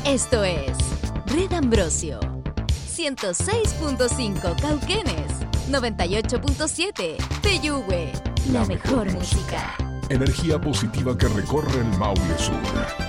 Esto es Red Ambrosio. 106.5 Cauquenes. 98.7 Peyúgue. La mejor música. Energía positiva que recorre el Maule Sur.